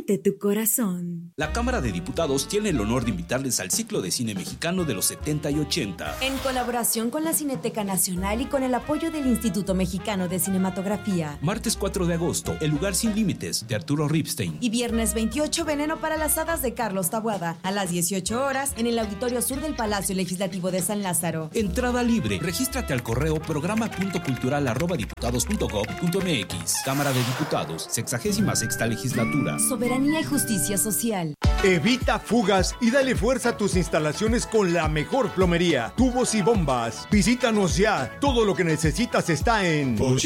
late tu corazón. La Cámara de Diputados tiene el honor de invitarles al ciclo de cine mexicano de los 70 y 80. En colaboración con la Cineteca Nacional y con el apoyo del Instituto Mexicano de Cinematografía. Martes 4 de agosto, El lugar sin límites, de Arturo Ripstein. Y viernes 28, Veneno para las hadas, de Carlos Taboada, a las 18 horas en el Auditorio Sur del Palacio Legislativo de San Lázaro. Entrada libre. Regístrate al correo programa.cultural@diputados.gov.mx. Cámara de Diputados, 66ª Legislatura. Soberanía y justicia social. Evita fugas y dale fuerza a tus instalaciones con la mejor plomería, tubos y bombas. Visítanos ya. Todo lo que necesitas está en